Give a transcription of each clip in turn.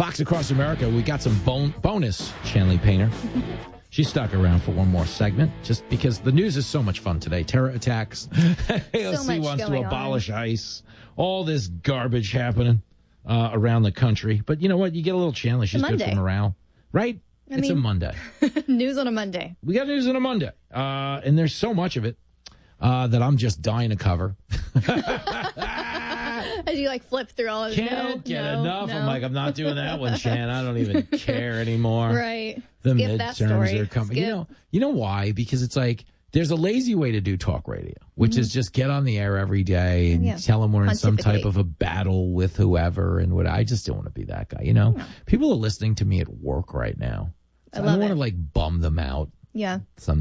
Fox Across America, we got some bonus Shanley Painter. She stuck around for one more segment just because the news is so much fun today. Terror attacks. AOC wants to abolish ICE. All this garbage happening around the country. But you know what? You get a little Shanley. She's good for morale. Right? It's a Monday. News on a Monday. We got news on a Monday. And there's so much of it that I'm just dying to cover. As you flip through all of it. Can't get enough. No. I'm not doing that one, Shan. I don't even care anymore. Right. The midterms are coming. You know why? Because it's there's a lazy way to do talk radio, which is just get on the air every day and tell them we're in some type of a battle with whoever and what. I just don't want to be that guy. No. People are listening to me at work right now. So I don't want to bum them out. Yeah.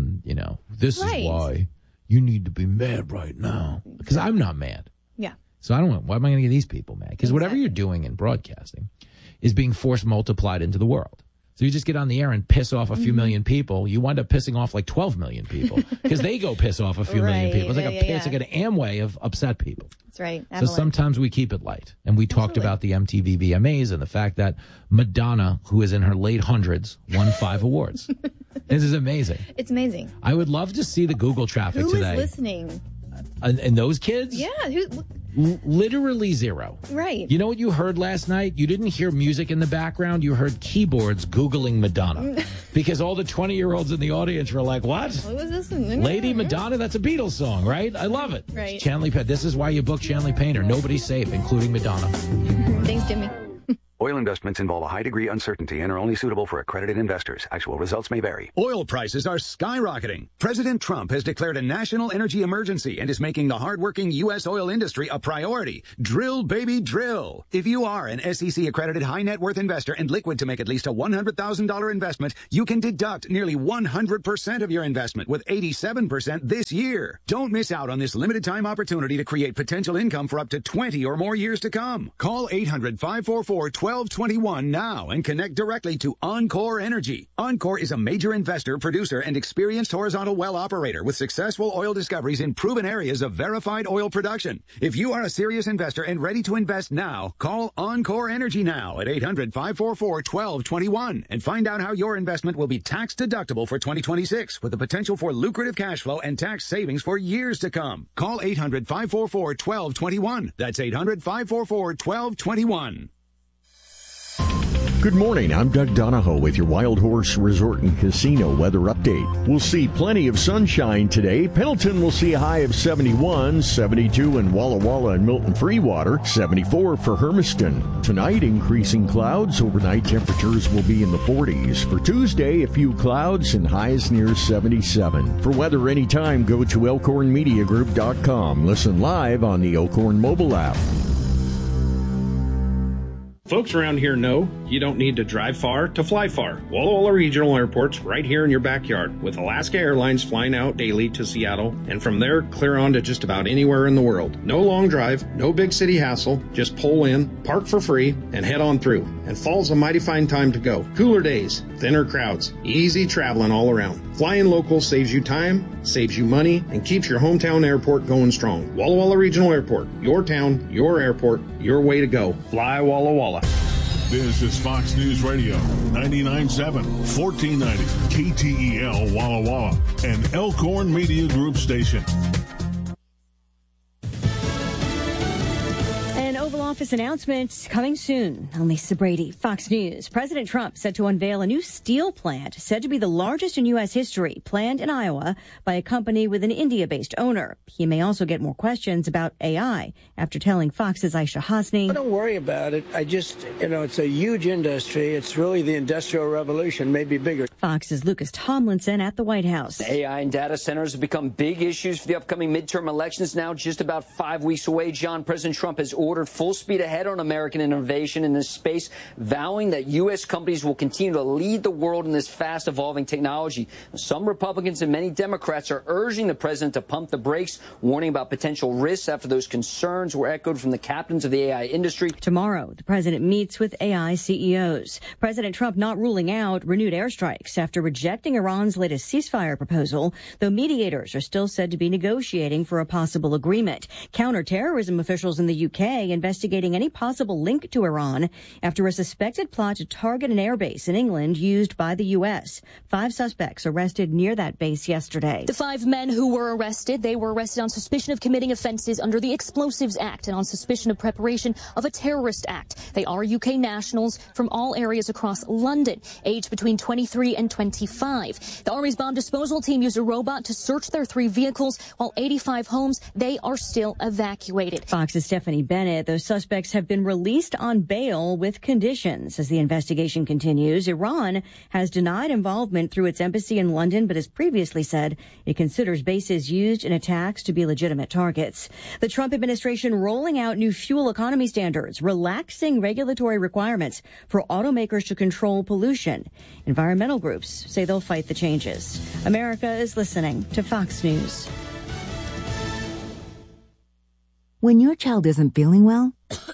This is why you need to be mad right now because I'm not mad. Yeah. So why am I going to get these people mad? Because whatever you're doing in broadcasting is being force multiplied into the world. So you just get on the air and piss off a few million people. You wind up pissing off 12 million people because they go piss off a few million people. It's like an Amway of upset people. That's right. So sometimes we keep it light. And we talked about the MTV VMAs and the fact that Madonna, who is in her late hundreds, won 5 awards. This is amazing. It's amazing. I would love to see the Google traffic today. Who is listening? And those kids? Yeah. Literally zero. Right. You know what you heard last night? You didn't hear music in the background. You heard keyboards Googling Madonna. Because all the 20-year-olds in the audience were like, what? What was this? Lady Madonna? That's a Beatles song, right? I love it. Right. Shanley Painter. This is why you book Shanley Painter. Nobody's safe, including Madonna. Thanks, Jimmy. Oil investments involve a high degree of uncertainty and are only suitable for accredited investors. Actual results may vary. Oil prices are skyrocketing. President Trump has declared a national energy emergency and is making the hardworking U.S. oil industry a priority. Drill, baby, drill. If you are an SEC-accredited high net worth investor and liquid to make at least a $100,000 investment, you can deduct nearly 100% of your investment with 87% this year. Don't miss out on this limited time opportunity to create potential income for up to 20 or more years to come. Call 800-544-1221 now and connect directly to Encore Energy. Encore is a major investor, producer, and experienced horizontal well operator with successful oil discoveries in proven areas of verified oil production. If you are a serious investor and ready to invest now, call Encore Energy now at 800-544-1221 and find out how your investment will be tax deductible for 2026 with the potential for lucrative cash flow and tax savings for years to come. Call 800-544-1221. That's 800-544-1221. Good morning, I'm Doug Donahoe with your Wild Horse Resort and Casino weather update. We'll see plenty of sunshine today. Pendleton will see a high of 71, 72 in Walla Walla and Milton Freewater, 74 for Hermiston. Tonight, increasing clouds. Overnight temperatures will be in the 40s. For Tuesday, a few clouds and highs near 77. For weather anytime, go to elkhornmediagroup.com. Listen live on the Elkhorn mobile app. Folks around here know you don't need to drive far to fly far. Walla Walla Regional Airport's right here in your backyard, with Alaska Airlines flying out daily to Seattle, and from there clear on to just about anywhere in the world. No long drive, no big city hassle, just pull in, park for free, and head on through. And fall's a mighty fine time to go. Cooler days, thinner crowds, easy traveling all around. Flying local saves you time, saves you money, and keeps your hometown airport going strong. Walla Walla Regional Airport, your town, your airport, your way to go. Fly Walla Walla. This is Fox News Radio, 99.7, 1490, KTEL Walla Walla, and Elkhorn Media Group station. Oval Office announcement coming soon. I'm Lisa Brady, Fox News. President Trump set to unveil a new steel plant said to be the largest in U.S. history, planned in Iowa by a company with an India-based owner. He may also get more questions about AI after telling Fox's Aisha Hasni. Don't worry about it. It's a huge industry. It's really the Industrial Revolution, maybe bigger. Fox's Lucas Tomlinson at the White House. AI and data centers have become big issues for the upcoming midterm elections now, just about 5 weeks away. John, President Trump has ordered full speed ahead on American innovation in this space, vowing that U.S. companies will continue to lead the world in this fast-evolving technology. Some Republicans and many Democrats are urging the president to pump the brakes, warning about potential risks after those concerns were echoed from the captains of the AI industry. Tomorrow, the president meets with AI CEOs. President Trump not ruling out renewed airstrikes after rejecting Iran's latest ceasefire proposal, though mediators are still said to be negotiating for a possible agreement. Counterterrorism officials in the UK investigate investigating any possible link to Iran after a suspected plot to target an airbase in England used by the U.S. 5 suspects arrested near that base yesterday. The 5 men who were arrested, they were arrested on suspicion of committing offenses under the Explosives Act and on suspicion of preparation of a terrorist act. They are UK nationals from all areas across London, aged between 23 and 25. The Army's bomb disposal team used a robot to search their 3 vehicles, while 85 homes, they are still evacuated. Fox's Stephanie Bennett. Those suspects have been released on bail with conditions. As the investigation continues, Iran has denied involvement through its embassy in London, but has previously said it considers bases used in attacks to be legitimate targets. The Trump administration rolling out new fuel economy standards, relaxing regulatory requirements for automakers to control pollution. Environmental groups say they'll fight the changes. America is listening to Fox News. When your child isn't feeling well,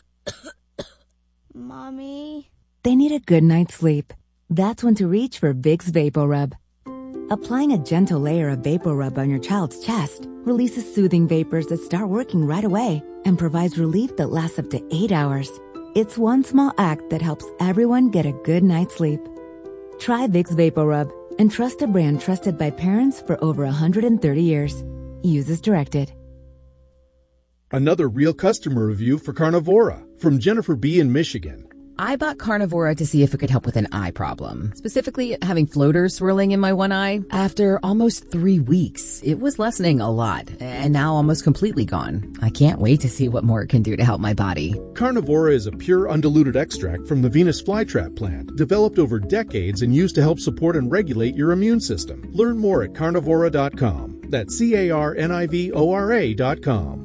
Mommy, they need a good night's sleep. That's when to reach for Vicks VapoRub. Applying a gentle layer of VapoRub on your child's chest releases soothing vapors that start working right away and provides relief that lasts up to 8 hours. It's one small act that helps everyone get a good night's sleep. Try Vicks VapoRub and trust a brand trusted by parents for over 130 years. Use as directed. Another real customer review for Carnivora from Jennifer B. in Michigan. I bought Carnivora to see if it could help with an eye problem, specifically having floaters swirling in my one eye. After almost 3 weeks, it was lessening a lot, and now almost completely gone. I can't wait to see what more it can do to help my body. Carnivora is a pure undiluted extract from the Venus flytrap plant, developed over decades and used to help support and regulate your immune system. Learn more at carnivora.com. That's CARNIVORA.com.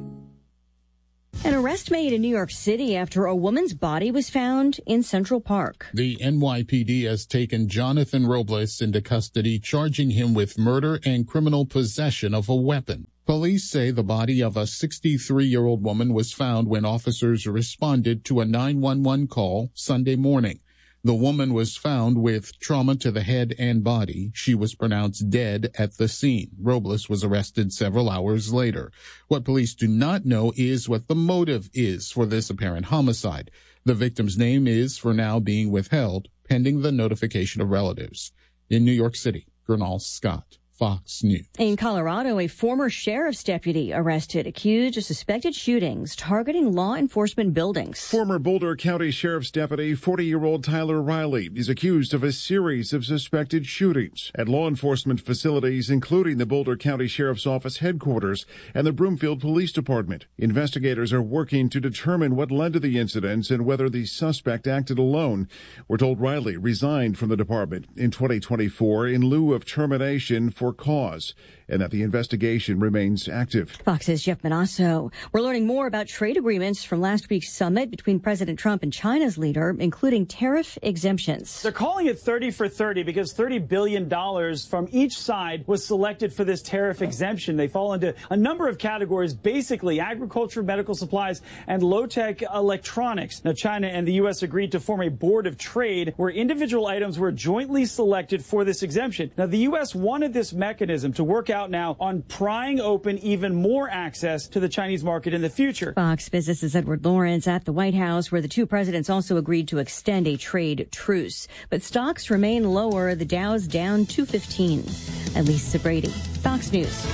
An arrest made in New York City after a woman's body was found in Central Park. The NYPD has taken Jonathan Robles into custody, charging him with murder and criminal possession of a weapon. Police say the body of a 63-year-old woman was found when officers responded to a 911 call Sunday morning. The woman was found with trauma to the head and body. She was pronounced dead at the scene. Robles was arrested several hours later. What police do not know is what the motive is for this apparent homicide. The victim's name is, for now, being withheld, pending the notification of relatives. In New York City, Gernal Scott, Fox News. In Colorado, a former sheriff's deputy arrested, accused of suspected shootings targeting law enforcement buildings. Former Boulder County Sheriff's Deputy, 40-year-old Tyler Riley, is accused of a series of suspected shootings at law enforcement facilities, including the Boulder County Sheriff's Office headquarters and the Broomfield Police Department. Investigators are working to determine what led to the incidents and whether the suspect acted alone. We're told Riley resigned from the department in 2024 in lieu of termination for cause, and that the investigation remains active. Fox's Jeff Manasso. We're learning more about trade agreements from last week's summit between President Trump and China's leader, including tariff exemptions. They're calling it 30 for 30 because $30 billion from each side was selected for this tariff exemption. They fall into a number of categories, basically agriculture, medical supplies, and low-tech electronics. Now, China and the U.S. agreed to form a board of trade where individual items were jointly selected for this exemption. Now, the U.S. wanted this mechanism to work out now on prying open even more access to the Chinese market in the future. Fox Business's Edward Lawrence at the White House, where the two presidents also agreed to extend a trade truce. But stocks remain lower. The Dow's down 215. At Lisa Brady, Fox News.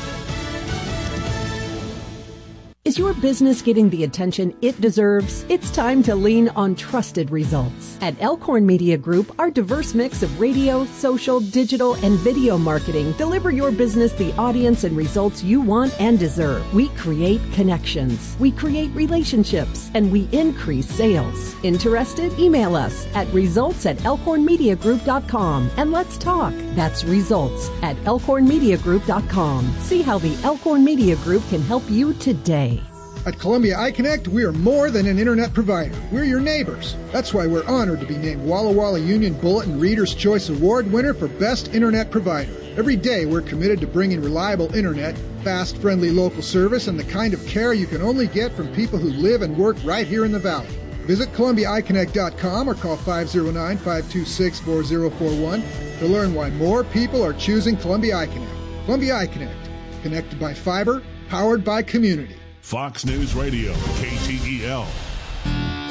Is your business getting the attention it deserves? It's time to lean on trusted results. At Elkhorn Media Group, our diverse mix of radio, social, digital, and video marketing deliver your business the audience and results you want and deserve. We create connections, we create relationships, and we increase sales. Interested? Email us at results@elkhornmediagroup.com and let's talk. That's results@elkhornmediagroup.com. See how the Elkhorn Media Group can help you today. At Columbia iConnect, we are more than an internet provider. We're your neighbors. That's why we're honored to be named Walla Walla Union Bulletin Reader's Choice Award winner for Best Internet Provider. Every day, we're committed to bringing reliable internet, fast, friendly local service, and the kind of care you can only get from people who live and work right here in the Valley. Visit ColumbiaIConnect.com or call 509-526-4041 to learn why more people are choosing Columbia iConnect. Columbia iConnect, connected by fiber, powered by community. Fox News Radio, KTEL.